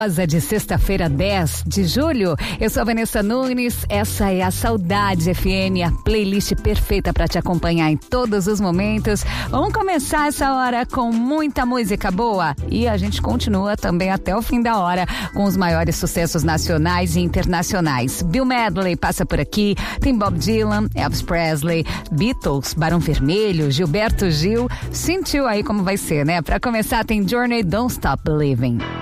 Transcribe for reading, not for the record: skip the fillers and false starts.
De sexta-feira, 10 de julho, eu sou a Vanessa Nunes, essa é a Saudade FM, a playlist perfeita para te acompanhar em todos os momentos. Vamos começar essa hora com muita música boa e a gente continua também até o fim da hora com os maiores sucessos nacionais e internacionais. Bill Medley passa por aqui, tem Bob Dylan, Elvis Presley, Beatles, Barão Vermelho, Gilberto Gil. Sentiu aí como vai ser, né? Para começar tem Journey, Don't Stop Believing.